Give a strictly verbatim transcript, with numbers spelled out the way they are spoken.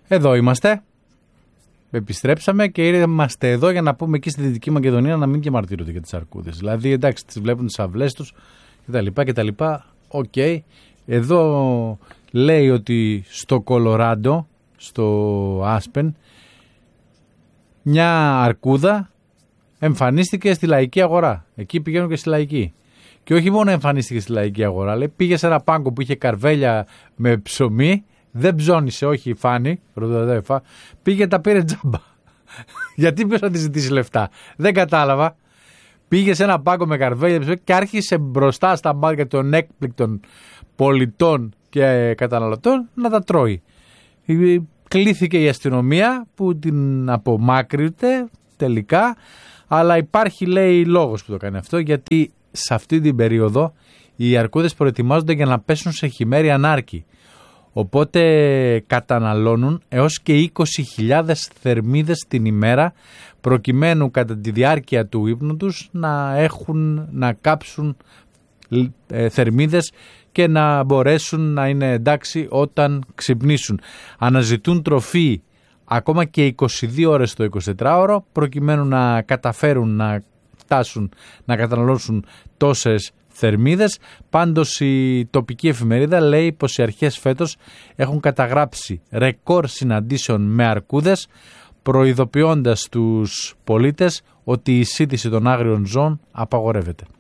Εδώ είμαστε. Επιστρέψαμε και είμαστε εδώ για να πούμε εκεί στη Δυτική Μακεδονία να μην διαμαρτύρονται για τις αρκούδες. Δηλαδή, εντάξει, τις βλέπουν τις αυλές τους κτλ. κτλ. Οκ. Okay. Εδώ λέει ότι στο Κολοράντο, στο Άσπεν, μια αρκούδα εμφανίστηκε στη λαϊκή αγορά. Εκεί πηγαίνουν και στη λαϊκή. Και όχι μόνο εμφανίστηκε στη λαϊκή αγορά, λέει, πήγε σε ένα πάγκο που είχε καρβέλια με ψωμί, δεν ψώνισε, όχι η Φάνη, πήγε τα πήρε τζάμπα. Γιατί ποιος θα τη ζητήσει λεφτά, δεν κατάλαβα. Πήγε σε ένα πάγκο με καρβέλια και άρχισε μπροστά στα μάτια των έκπληκτων πολιτών και καταναλωτών να τα τρώει. Κλήθηκε η αστυνομία που την απομάκρυνε τελικά, αλλά υπάρχει, λέει, λόγος που το κάνει αυτό, γιατί σε αυτή την περίοδο οι αρκούδες προετοιμάζονται για να πέσουν σε χειμέρι ανάρκη. Οπότε καταναλώνουν έως και είκοσι χιλιάδες θερμίδες την ημέρα, προκειμένου κατά τη διάρκεια του ύπνου τους να έχουν, να κάψουν ε, θερμίδες και να μπορέσουν να είναι εντάξει όταν ξυπνήσουν. Αναζητούν τροφή ακόμα και είκοσι δύο ώρες το εικοσιτετράωρο, προκειμένου να καταφέρουν να φτάσουν να καταναλώσουν τόσες θερμίδες. Πάντως η τοπική εφημερίδα λέει πως οι αρχές φέτος έχουν καταγράψει ρεκόρ συναντήσεων με αρκούδες, προειδοποιώντας τους πολίτες ότι η σύντηση των άγριων ζώων απαγορεύεται.